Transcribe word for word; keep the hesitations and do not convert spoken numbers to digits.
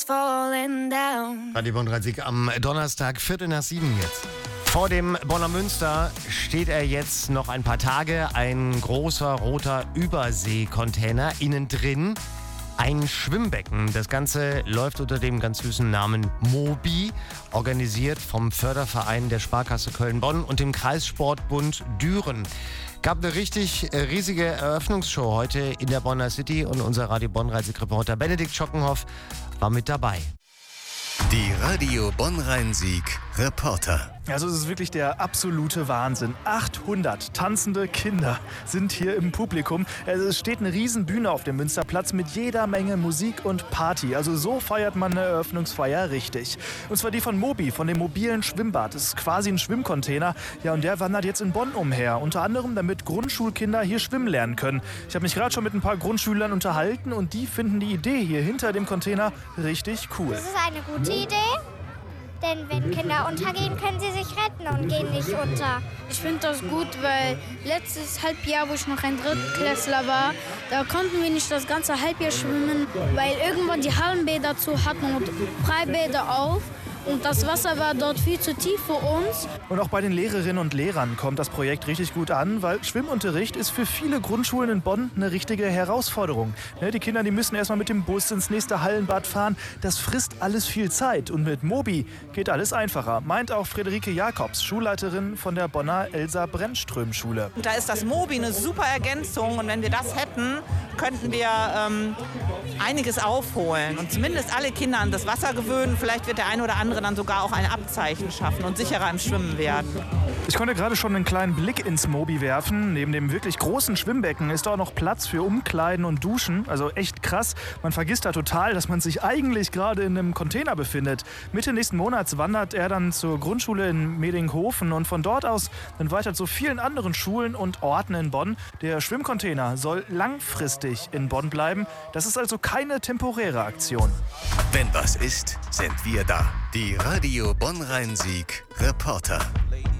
Radio Bonn Sieg am Donnerstag, Viertel nach sieben jetzt. Vor dem Bonner Münster steht er jetzt noch ein paar Tage. Ein großer roter Überseekontainer. Innen drin ein Schwimmbecken. Das Ganze läuft unter dem ganz süßen Namen Mobi, organisiert vom Förderverein der Sparkasse Köln-Bonn und dem Kreissportbund Düren. Gab eine richtig riesige Eröffnungsshow heute in der Bonner City und unser Radio Bonn-Reisig-Reporter Benedikt Schockenhoff war mit dabei. Die Radio Bonn-Rhein-Sieg Reporter. Also es ist wirklich der absolute Wahnsinn. achthundert tanzende Kinder sind hier im Publikum. Also es steht eine riesen Bühne auf dem Münsterplatz mit jeder Menge Musik und Party. Also so feiert man eine Eröffnungsfeier richtig. Und zwar die von Mobi, von dem mobilen Schwimmbad. Das ist quasi ein Schwimmcontainer. Ja, und der wandert jetzt in Bonn umher. Unter anderem, damit Grundschulkinder hier schwimmen lernen können. Ich habe mich gerade schon mit ein paar Grundschülern unterhalten und die finden die Idee hier hinter dem Container richtig cool. Das ist eine gute Idee. Denn wenn Kinder untergehen, können sie sich retten und gehen nicht unter. Ich finde das gut, weil letztes Halbjahr, wo ich noch ein Drittklässler war, da konnten wir nicht das ganze Halbjahr schwimmen, weil irgendwann die Hallenbäder zu hatten und Freibäder auf. Und das Wasser war dort viel zu tief für uns. Und auch bei den Lehrerinnen und Lehrern kommt das Projekt richtig gut an, weil Schwimmunterricht ist für viele Grundschulen in Bonn eine richtige Herausforderung. Die Kinder, die müssen erstmal mit dem Bus ins nächste Hallenbad fahren. Das frisst alles viel Zeit. Und mit Mobi geht alles einfacher, meint auch Friederike Jakobs, Schulleiterin von der Bonner Elsa-Brennström-Schule. Da ist das Mobi eine super Ergänzung. Und wenn wir das hätten, könnten wir ähm, einiges aufholen. Und zumindest alle Kinder an das Wasser gewöhnen. Vielleicht wird der eine oder andere dann sogar auch ein Abzeichen schaffen und sicherer im Schwimmen werden. Ich konnte gerade schon einen kleinen Blick ins Mobi werfen. Neben dem wirklich großen Schwimmbecken ist da auch noch Platz für Umkleiden und Duschen. Also echt krass. Man vergisst da total, dass man sich eigentlich gerade in einem Container befindet. Mitte nächsten Monats wandert er dann zur Grundschule in Medinghofen und von dort aus dann weiter zu vielen anderen Schulen und Orten in Bonn. Der Schwimmcontainer soll langfristig in Bonn bleiben. Das ist also keine temporäre Aktion. Wenn was ist, sind wir da. Die Radio Bonn-Rhein-Sieg Reporter.